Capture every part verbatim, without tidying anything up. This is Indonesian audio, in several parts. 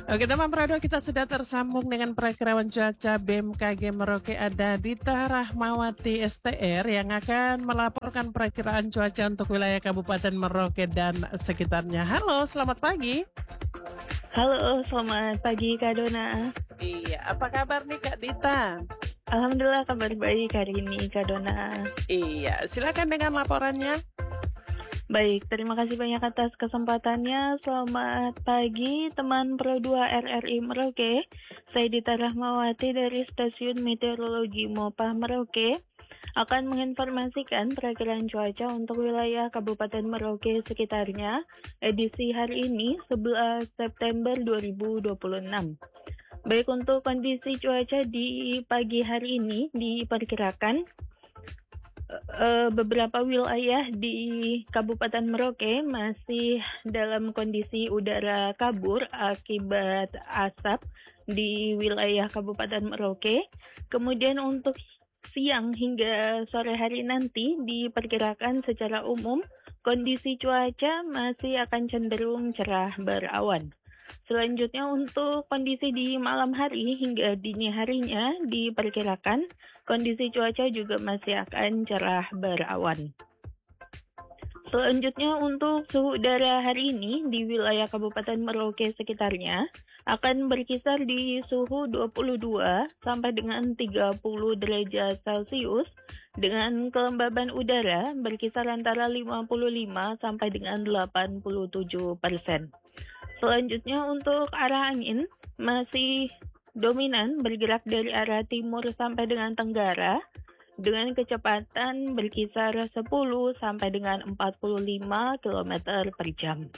Oke teman Prado, kita sudah tersambung dengan perakirawan cuaca B M K G Merauke, ada Dita Rahmawati S T R yang akan melaporkan perakiraan cuaca untuk wilayah Kabupaten Merauke dan sekitarnya. Halo, selamat pagi. Halo, selamat pagi Kak Dona. Iya, apa kabar nih Kak Dita? Alhamdulillah kabar baik hari ini Kak Dona. Iya, silakan dengan laporannya. Baik, terima kasih banyak atas kesempatannya. Selamat pagi teman Pro dua R R I Merauke. Saya Dita Rahmawati dari Stasiun Meteorologi MOPA Merauke akan menginformasikan perakiraan cuaca untuk wilayah Kabupaten Merauke sekitarnya edisi hari ini sebelas September dua ribu dua puluh enam. Baik, untuk kondisi cuaca di pagi hari ini diperkirakan Uh, beberapa wilayah di Kabupaten Merauke masih dalam kondisi udara kabur akibat asap di wilayah Kabupaten Merauke. Kemudian untuk siang hingga sore hari nanti diperkirakan secara umum kondisi cuaca masih akan cenderung cerah berawan. Selanjutnya untuk kondisi di malam hari hingga dini harinya diperkirakan kondisi cuaca juga masih akan cerah berawan. Selanjutnya untuk suhu udara hari ini di wilayah Kabupaten Merauke sekitarnya akan berkisar di suhu dua puluh dua sampai dengan tiga puluh derajat Celcius dengan kelembaban udara berkisar antara lima puluh lima sampai dengan delapan puluh tujuh persen. Selanjutnya untuk arah angin masih dominan bergerak dari arah timur sampai dengan tenggara dengan kecepatan berkisar sepuluh sampai dengan empat puluh lima kilometer per jam.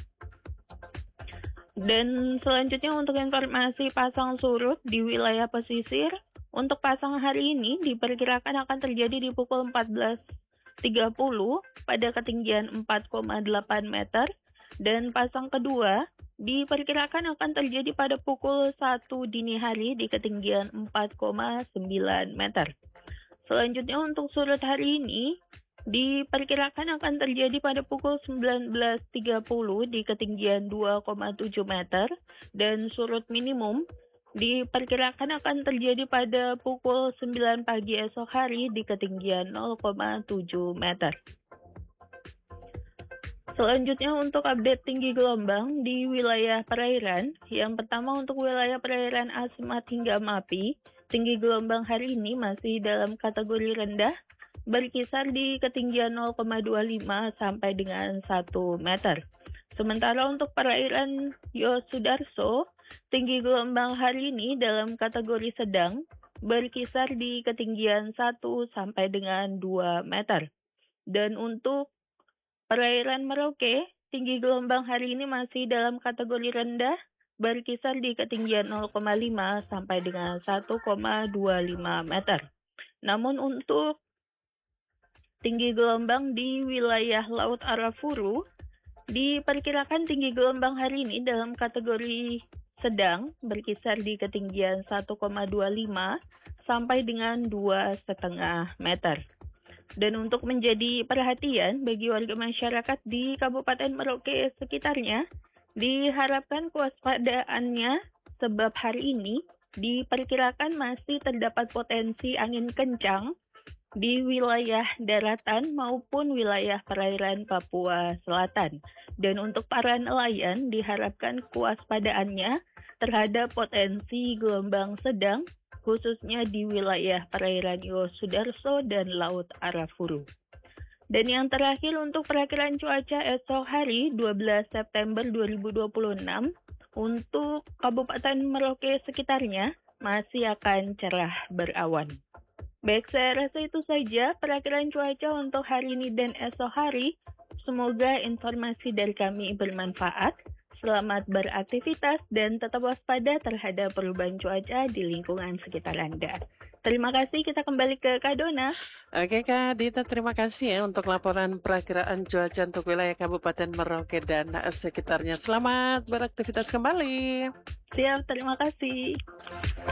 Dan selanjutnya untuk informasi pasang surut di wilayah pesisir, untuk pasang hari ini diperkirakan akan terjadi di pukul empat belas tiga puluh pada ketinggian empat koma delapan meter dan pasang kedua diperkirakan akan terjadi pada pukul satu dini hari di ketinggian empat koma sembilan meter. Selanjutnya untuk surut hari ini diperkirakan akan terjadi pada pukul sembilan belas tiga puluh di ketinggian dua koma tujuh meter dan surut minimum diperkirakan akan terjadi pada pukul sembilan pagi esok hari di ketinggian nol koma tujuh meter. Selanjutnya untuk update tinggi gelombang di wilayah perairan. Yang pertama untuk wilayah perairan Asmat hingga Mapi, tinggi gelombang hari ini masih dalam kategori rendah, berkisar di ketinggian nol koma dua lima sampai dengan satu meter. Sementara untuk perairan Yosudarso, tinggi gelombang hari ini dalam kategori sedang, berkisar di ketinggian satu sampai dengan dua meter. Dan untuk perairan Merauke, tinggi gelombang hari ini masih dalam kategori rendah, berkisar di ketinggian nol koma lima sampai dengan satu koma dua lima meter. Namun untuk tinggi gelombang di wilayah Laut Arafuru, diperkirakan tinggi gelombang hari ini dalam kategori sedang, berkisar di ketinggian satu koma dua lima sampai dengan dua koma lima meter. Dan untuk menjadi perhatian bagi warga masyarakat di Kabupaten Merauke sekitarnya, diharapkan kewaspadaannya sebab hari ini diperkirakan masih terdapat potensi angin kencang di wilayah daratan maupun wilayah perairan Papua Selatan. Dan untuk para nelayan diharapkan kewaspadaannya terhadap potensi gelombang sedang khususnya di wilayah perairan Yosudarso dan Laut Arafuru. Dan yang terakhir untuk perakiraan cuaca esok hari dua belas September dua ribu dua puluh enam untuk Kabupaten Merauke sekitarnya masih akan cerah berawan. Baik, saya rasa itu saja perakiraan cuaca untuk hari ini dan esok hari. Semoga informasi dari kami bermanfaat. Selamat beraktivitas dan tetap waspada terhadap perubahan cuaca di lingkungan sekitar Anda. Terima kasih, kita kembali ke Kak Dona. Oke Kak Dita, terima kasih ya untuk laporan perakiraan cuaca untuk wilayah Kabupaten Merauke dan sekitarnya. Selamat beraktivitas kembali. Siap, terima kasih.